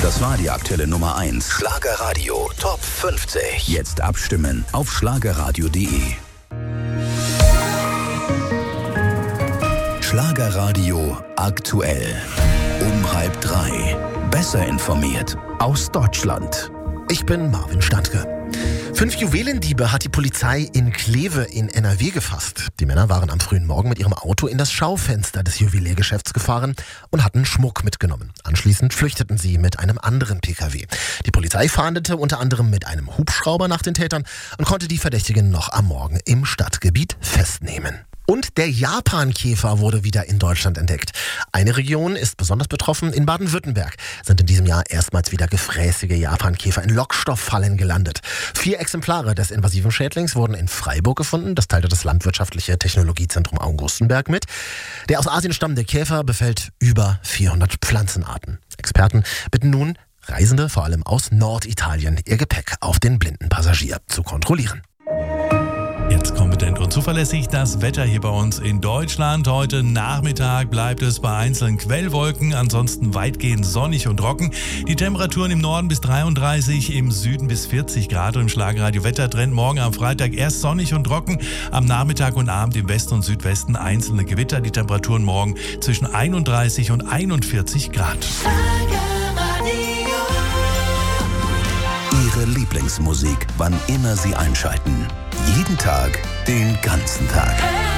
Das war die aktuelle Nummer 1. Schlagerradio Top 50. Jetzt abstimmen auf schlagerradio.de. Schlagerradio aktuell. Um 2:30. Besser informiert aus Deutschland. Ich bin Marvin Standke. 5 Juwelendiebe hat die Polizei in Kleve in NRW gefasst. Die Männer waren am frühen Morgen mit ihrem Auto in das Schaufenster des Juweliergeschäfts gefahren und hatten Schmuck mitgenommen. Anschließend flüchteten sie mit einem anderen PKW. Die Polizei fahndete unter anderem mit einem Hubschrauber nach den Tätern und konnte die Verdächtigen noch am Morgen im Stadtgebiet festnehmen. Und der Japankäfer wurde wieder in Deutschland entdeckt. Eine Region ist besonders betroffen. In Baden-Württemberg sind in diesem Jahr erstmals wieder gefräßige Japankäfer in Lockstofffallen gelandet. 4 Exemplare des invasiven Schädlings wurden in Freiburg gefunden. Das teilte das Landwirtschaftliche Technologiezentrum Augustenberg mit. Der aus Asien stammende Käfer befällt über 400 Pflanzenarten. Experten bitten nun Reisende, vor allem aus Norditalien, ihr Gepäck auf den blinden Passagier zu kontrollieren. Jetzt kompetent und zuverlässig das Wetter hier bei uns in Deutschland. Heute Nachmittag bleibt es bei einzelnen Quellwolken, ansonsten weitgehend sonnig und trocken. Die Temperaturen im Norden bis 33, im Süden bis 40 Grad. Und im Schlagerradio Wettertrend morgen am Freitag erst sonnig und trocken. Am Nachmittag und Abend im Westen und Südwesten einzelne Gewitter. Die Temperaturen morgen zwischen 31 und 41 Grad. Ihre Lieblingsmusik, wann immer Sie einschalten. Jeden Tag, den ganzen Tag.